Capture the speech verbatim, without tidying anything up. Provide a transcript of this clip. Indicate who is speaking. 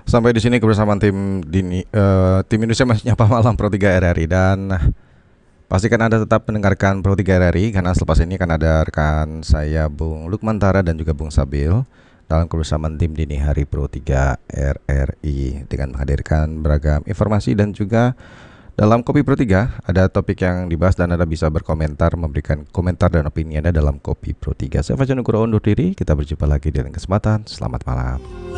Speaker 1: Sampai di sini kebersamaan tim Dini, eh, tim Indonesia masih nyapa malam Pro tiga R R I, dan pastikan Anda tetap mendengarkan Pro tiga R R I karena selepas ini akan ada rekan saya Bung Lukmantara dan juga Bung Sabil dalam kebersamaan tim Dini Hari Pro tiga R R I dengan menghadirkan beragam informasi. Dan juga dalam Kopi Pro tiga ada topik yang dibahas dan Anda bisa berkomentar, memberikan komentar dan opini Anda dalam Kopi Pro tiga. Saya Fajar Nugroho undur diri, kita berjumpa lagi di lain kesempatan. Selamat malam.